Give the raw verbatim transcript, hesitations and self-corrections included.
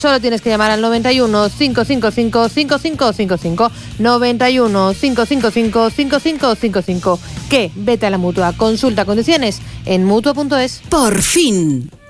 Solo tienes que llamar al noventa y uno, cinco cinco cinco, cinco cinco cinco cinco, noventa y uno, cinco cinco cinco, cinco cinco cinco cinco. ¿Qué? Vete a la Mutua. Consulta condiciones en mutua punto es. Por fin.